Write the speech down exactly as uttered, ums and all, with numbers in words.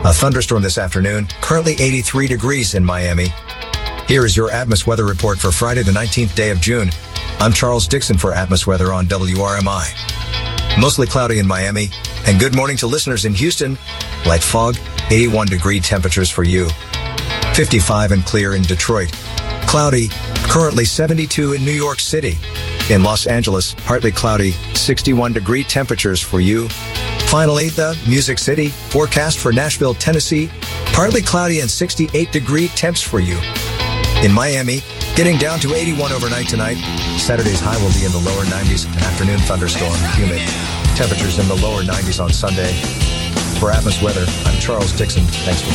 A thunderstorm this afternoon, currently eighty-three degrees in Miami. Here is your Atmos weather report for Friday, the nineteenth day of June. I'm Charles Dixon for Atmos Weather on W R M I. Mostly cloudy in Miami, and good morning to listeners in Houston. Light fog, eighty-one degree temperatures for you. fifty-five and clear in Detroit. Cloudy, currently seventy-two in New York City. In Los Angeles, partly cloudy, sixty-one degree temperatures for you. Finally, the Music City forecast for Nashville, Tennessee, partly cloudy and sixty-eight degree temps for you. In Miami, getting down to eighty-one overnight tonight. Saturday's high will be in the lower nineties. An afternoon thunderstorm, humid. Temperatures in the lower nineties on Sunday. For Atmos Weather, I'm Charles Dixon. Thanks for